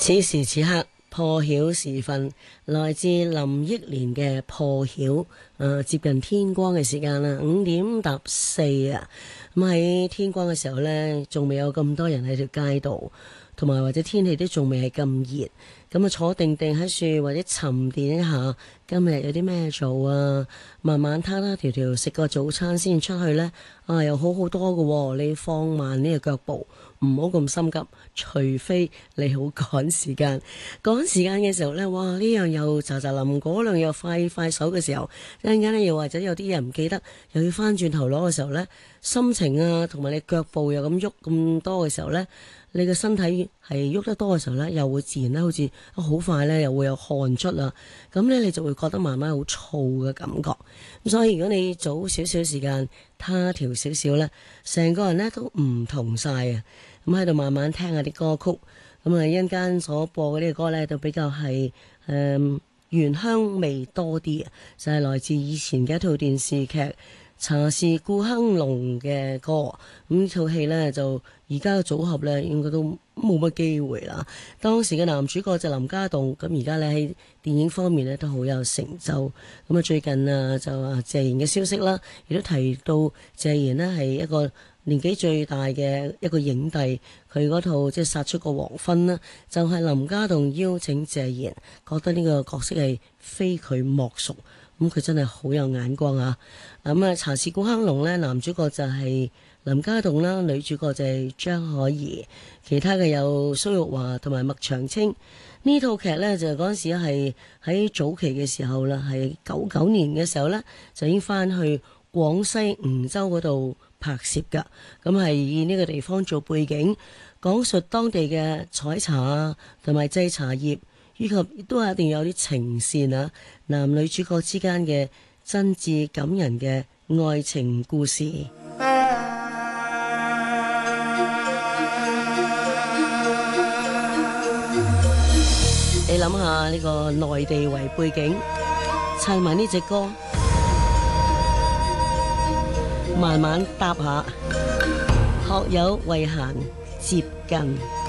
此時此刻破曉時分，來自林憶蓮嘅破曉，接近天光嘅時間啦，5:04啊。咁喺天光嘅時候呢，仲未有咁多人喺條街度，同埋或者天氣都仲未係咁熱，咁啊坐定定喺樹或者沉澱一下，今日有啲咩做啊？慢慢攤攤條條食個早餐先出去呢，又好好多㗎喎。你放慢呢個腳步，唔好咁心急，除非你好趕時間。趕時間嘅時候呢，哇！呢樣又喳喳臨，嗰樣又快快手嘅時候，一陣間呢又或者有啲人唔記得，又要翻轉頭攞嘅時候呢，心情啊同埋你腳步又咁喐咁多嘅時候呢，你嘅身體係喐得多嘅時候呢，又會自然呢好似好快呢又會有汗出啦，咁呢，你就會覺得慢慢好燥嘅感覺。咁所以如果你早少少時間，他調少少呢，成個人呢都唔同晒啊！咁喺度慢慢聽下啲歌曲，咁啊一陣間所播嘅呢個歌呢，都比較係原香味多啲啊，就係來自以前嘅一套電視劇《茶是顧亨龍》嘅歌。咁呢套戲呢，就而家嘅組合呢，應該都冇乜機會啦。當時嘅男主角就林家棟，咁而家呢，喺電影方面呢，都好有成就。咁啊最近啊就謝賢嘅消息啦，亦都提到謝賢呢係一個年紀最大嘅一個影帝，佢嗰套即係殺出個黃昏啦，就係林家棟邀請謝賢，覺得呢個角色係非佢莫屬。咁佢真係好有眼光啊！咁啊，茶是顧亨龍呢，男主角就係林家棟啦，女主角就係張可頤，其他嘅有蘇玉華同埋麥長青。呢套劇呢，就嗰陣時係喺早期嘅時候啦，係99年嘅時候呢，就已經翻去廣西梧州嗰度拍攝㗎。咁係以呢個地方做背景，講述當地嘅採茶啊同埋製茶葉，以及都係一定要有啲情線啊，男女主角之間嘅真摯感人嘅愛情故事。你諗下呢個內地為背景，襯埋呢隻歌，慢慢搭下，學有慧嫻接近。